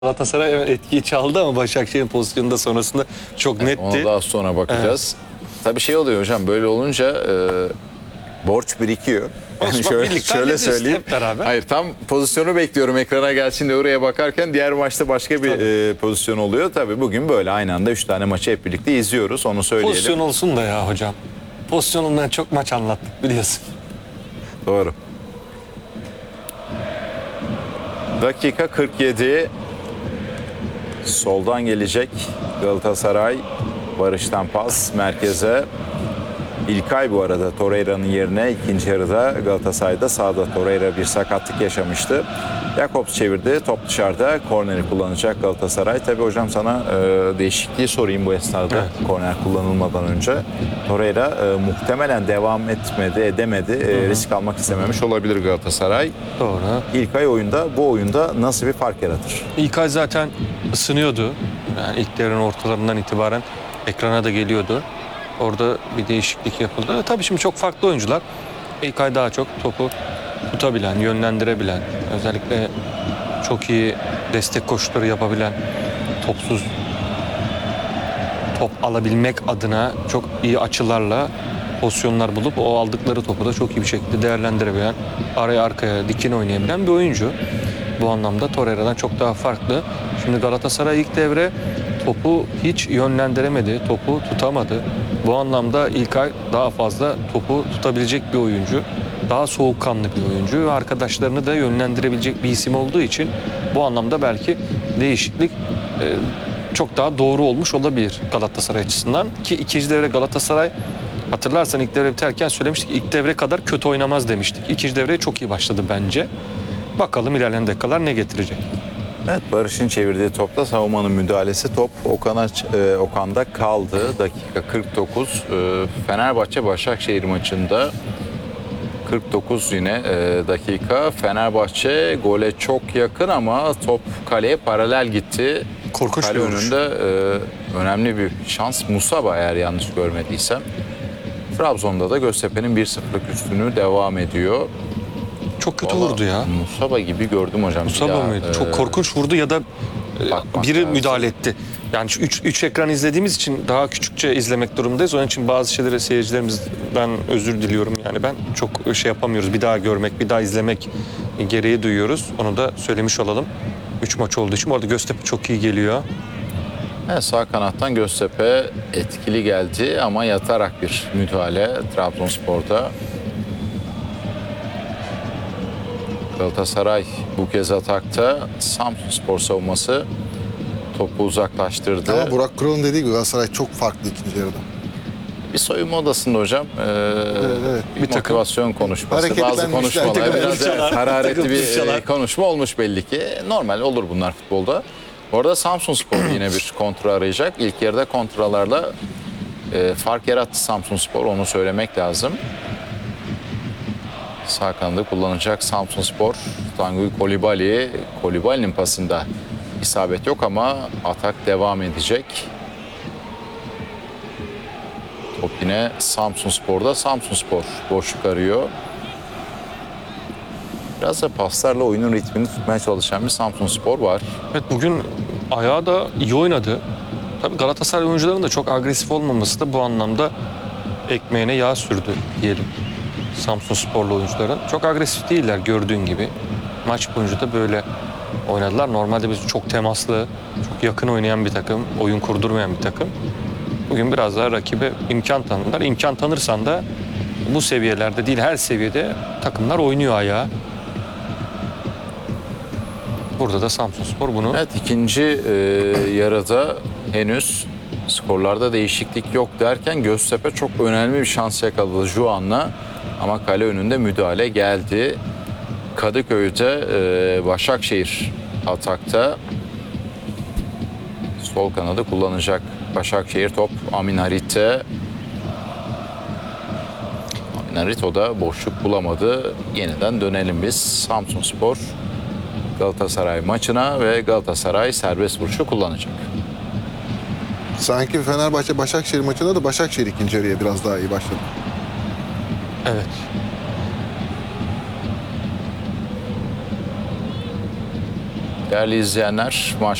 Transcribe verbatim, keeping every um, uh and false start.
Galatasaray evet etkiyi çaldı ama Başakşehir'in pozisyonunda sonrasında çok netti. Ona daha sonra bakacağız. Evet. Tabii şey oluyor hocam, böyle olunca e, borç birikiyor. Yani şöyle, şöyle söyleyeyim. Hayır, tam pozisyonu bekliyorum ekrana gelsin de oraya bakarken diğer maçta başka bir e, pozisyon oluyor. Tabii bugün böyle aynı anda üç tane maçı hep birlikte izliyoruz, onu söyleyelim. Pozisyon olsun da ya hocam. Pozisyonundan çok maç anlattık biliyorsun. Doğru. Dakika kırk yedi. Soldan gelecek Galatasaray. Barış'tan pas merkeze. İlkay bu arada Torreira'nın yerine ikinci yarıda Galatasaray'da sağda Torreira bir sakatlık yaşamıştı. Jakobs çevirdi. Top dışarıda. Korneri kullanacak Galatasaray. Tabii hocam sana e, değişikliği sorayım bu esnada. Evet. Korner kullanılmadan önce. Torreira e, muhtemelen devam etmedi, edemedi. E, risk almak istememiş olabilir Galatasaray. Doğru. İlkay oyunda, bu oyunda nasıl bir fark yaratır? İlkay zaten ısınıyordu. Yani ilk devrenin ortalarından itibaren ekrana da geliyordu. Orada bir değişiklik yapıldı. Tabii şimdi çok farklı oyuncular. İlkay daha çok topu tutabilen, yönlendirebilen, özellikle çok iyi destek koşuları yapabilen, topsuz top alabilmek adına çok iyi açılarla pozisyonlar bulup o aldıkları topu da çok iyi bir şekilde değerlendirebilen, araya arkaya dikin oynayabilen bir oyuncu. Bu anlamda Torreira'dan çok daha farklı. Şimdi Galatasaray ilk devre topu hiç yönlendiremedi, topu tutamadı. Bu anlamda İlkay daha fazla topu tutabilecek bir oyuncu. Daha soğukkanlı bir oyuncu ve arkadaşlarını da yönlendirebilecek bir isim olduğu için bu anlamda belki değişiklik e, çok daha doğru olmuş olabilir Galatasaray açısından. Ki ikinci devre Galatasaray, hatırlarsan ilk devre biterken söylemiştik, ilk devre kadar kötü oynamaz demiştik. İkinci devreye çok iyi başladı bence. Bakalım ilerleyen dakikalar ne getirecek. Evet, Barış'ın çevirdiği topta savunmanın müdahalesi, top Okan'a, e, Okan'da kaldı. Dakika kırk dokuz. E, Fenerbahçe Başakşehir maçında kırk dokuz yine e, dakika. Fenerbahçe gole çok yakın ama top kaleye paralel gitti. Korkunç Kale bir vuruş. önünde e, önemli bir şans. Musaba, eğer yanlış görmediysem. Trabzon'da da Göztepe'nin bir sıfırlık üstünlüğü devam ediyor. Çok kötü Vallahi vurdu ya. Musaba gibi gördüm hocam. Musaba Ya, mıydı? e, Çok korkunç vurdu ya da bakmak biri lazım. müdahale etti. Yani üç, üç ekran izlediğimiz için daha küçükçe izlemek durumundayız. Onun için bazı şeyleri seyircilerimizden özür diliyorum. Yani ben çok şey yapamıyoruz. Bir daha görmek, bir daha izlemek gereği duyuyoruz. Onu da söylemiş olalım. Üç maç olduğu için. Bu arada Göztepe çok iyi geliyor. Evet, sağ kanattan Göztepe etkili geldi ama yatarak bir müdahale Trabzonspor'da. Galatasaray bu kez atakta. Samsunspor savunması topu uzaklaştırdı. Ama Burak Kural'ın dediği gibi Galatasaray çok farklı ikinci yarıda. Bir soyunma odasında hocam e, Evet, evet. bir, bir motivasyon konuşması, bazı Hareketlenmişler, konuşmalar, biraz fırçalar, hararetli bir fırçalar. e, konuşma olmuş belli ki. Normal olur bunlar futbolda. Bu arada Samsunspor yine bir kontra arayacak. İlk yarıda kontralarla e, fark yarattı Samsunspor, onu söylemek lazım. Sağ kanadı kullanacak Samsunspor. Tanguy Kolibali. Kolibali'nin pasında isabet yok ama atak devam edecek. Top yine Samsunspor'da. Samsunspor boşluk arıyor. Biraz da paslarla oyunun ritmini tutmaya çalışan bir Samsunspor var. Evet, bugün ayağı da iyi oynadı. Tabii Galatasaray oyuncularının da çok agresif olmaması da bu anlamda ekmeğine yağ sürdü diyelim. Samsunsporlu oyuncuların çok agresif değiller gördüğün gibi. Maç boyunca da böyle oynadılar. Normalde biz çok temaslı, çok yakın oynayan bir takım, oyun kurdurmayan bir takım. Bugün biraz daha rakibe imkan tanıdılar. İmkan tanırsan da bu seviyelerde değil, her seviyede takımlar oynuyor ayağa. Burada da Samsunspor bunu... Evet, ikinci e, yarıda henüz skorlarda değişiklik yok derken Göztepe çok önemli bir şans yakaladı Juan'la. Ama kale önünde müdahale geldi. Kadıköy'de e, Başakşehir atakta. Sol kanadı kullanacak Başakşehir, top Amin Harit'te. Amin Harit o da boşluk bulamadı. Yeniden dönelim biz Samsunspor Galatasaray maçına ve Galatasaray serbest vuruşu kullanacak. Sanki Fenerbahçe Başakşehir maçında da Başakşehir ikinci yarıya biraz daha iyi başladı. Evet. Değerli izleyenler, maç